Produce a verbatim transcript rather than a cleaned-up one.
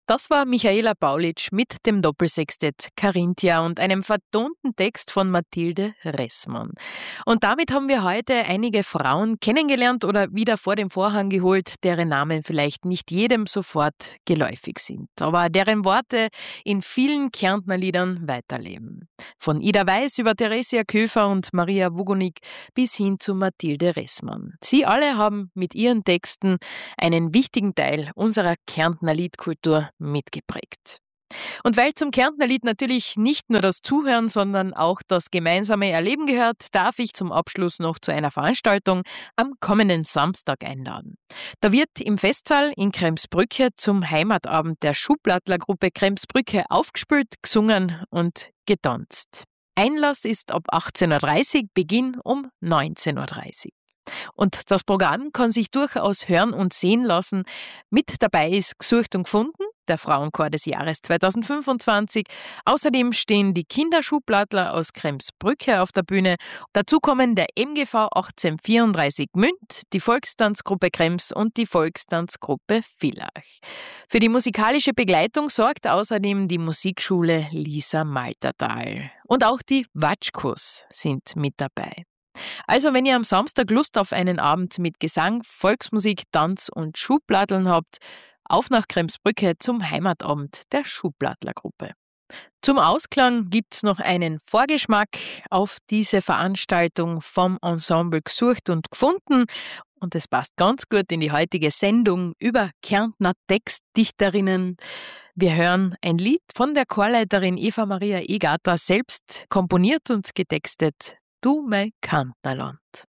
Das war Michaela Paulitsch mit dem Doppelsextett Carinthia und einem vertonten Text von Mathilde Ressmann. Und damit haben wir heute einige Frauen kennengelernt oder wieder vor den Vorhang geholt, deren Namen vielleicht nicht jedem sofort geläufig sind, aber deren Worte in vielen Kärntner Liedern weiterleben. Von Ida Weiß über Theresia Köfer und Maria Vugonik bis hin zu Mathilde Ressmann. Sie alle haben mit ihren Texten einen wichtigen Teil unserer Kärntner Liedkultur mitgeprägt. Und weil zum Kärntner Lied natürlich nicht nur das Zuhören, sondern auch das gemeinsame Erleben gehört, darf ich zum Abschluss noch zu einer Veranstaltung am kommenden Samstag einladen. Da wird im Festsaal in Kremsbrücke zum Heimatabend der Schublattler-Gruppe Kremsbrücke aufgespielt, gesungen und getanzt. Einlass ist ab achtzehn Uhr dreißig, Beginn um neunzehn Uhr dreißig. Und das Programm kann sich durchaus hören und sehen lassen. Mit dabei ist Gesucht und Gefunden, der Frauenchor des Jahres zweitausendfünfundzwanzig. Außerdem stehen die Kinderschublattler aus Kremsbrücke auf der Bühne. Dazu kommen der M G V achtzehnhundertvierunddreißig Münd, die Volkstanzgruppe Krems und die Volkstanzgruppe Villach. Für die musikalische Begleitung sorgt außerdem die Musikschule Lisa Maltertal. Und auch die Watschkos sind mit dabei. Also wenn ihr am Samstag Lust auf einen Abend mit Gesang, Volksmusik, Tanz und Schubladdeln habt, auf nach Kremsbrücke zum Heimatabend der Schublattlergruppe. Zum Ausklang gibt's noch einen Vorgeschmack auf diese Veranstaltung vom Ensemble Gesucht und Gefunden. Und es passt ganz gut in die heutige Sendung über Kärntner Textdichterinnen. Wir hören ein Lied von der Chorleiterin Eva Maria Egater, selbst komponiert und getextet. Du mein Kärntnerland.